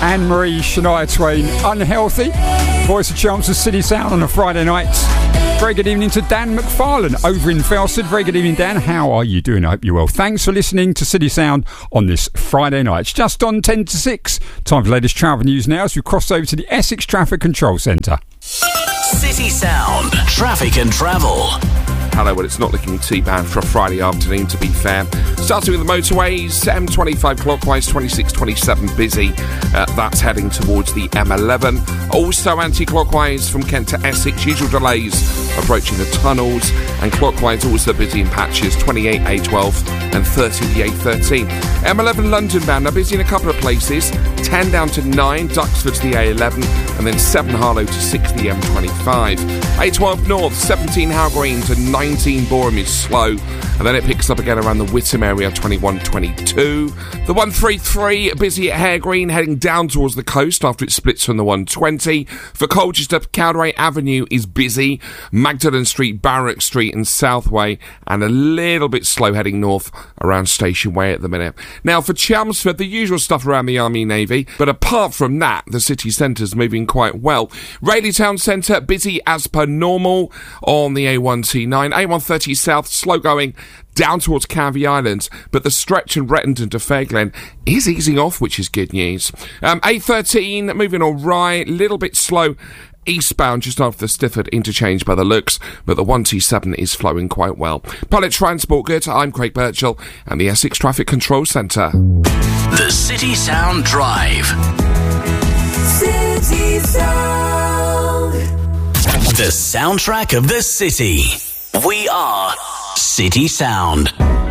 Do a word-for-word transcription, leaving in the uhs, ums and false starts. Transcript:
Anne-Marie Shania Twain, Unhealthy. Voice of Chelmsford City Sound on a Friday night. Very good evening to Dan McFarlane over in Felsted. Very good evening, Dan. How are you doing? I hope you're well. Thanks for listening to City Sound on this Friday night. It's just on ten to six. Time for the latest travel news now as we cross over to the Essex Traffic Control Centre. City Sound, traffic and travel. Hello, well, it's not looking too bad for a Friday afternoon, to be fair. Starting with the motorways, M twenty-five clockwise, twenty-six twenty-seven busy. Uh, that's heading towards the M eleven. Also anti-clockwise from Kent to Essex, usual delays approaching the tunnels. And clockwise also busy in patches, twenty-eight A twelve and thirty the A thirteen. M eleven London bound, now busy in a couple of places. ten down to nine, Duxford to the A eleven. And then seven Harlow to six the M twenty-five. A twelve North, seventeen Howe Green to nineteen Boreham is slow. And then it picks up again around the Witham area, twenty-one twenty-two. The one thirty-three, busy at Hare Green, heading down towards the coast after it splits from the one twenty. For Colchester, Cowderay Avenue is busy. Magdalen Street, Barrack Street and Southway. And a little bit slow heading north around Station Way at the minute. Now for Chelmsford, the usual stuff around the Army Navy. But apart from that, the city centre's moving quite well. Rayleigh Town Centre, busy as per normal on the A one T nine. A one thirty South, slow going down towards Canvey Islands, but the stretch in Rettington to Fairglen is easing off, which is good news. Um, A thirteen, moving all right, little bit slow eastbound just after the Stifford interchange by the looks, but the one T seven is flowing quite well. Public transport good. I'm Craig Birchall and the Essex Traffic Control Centre. The City Sound Drive. City Sound. The soundtrack of the city. We are City Sound.